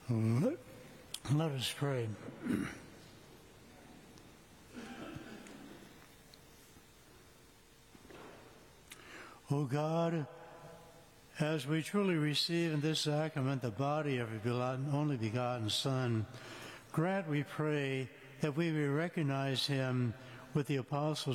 Let us pray. O God, as we truly receive in this sacrament the body of your only begotten Son, grant, we pray, that we may recognize him with the apostles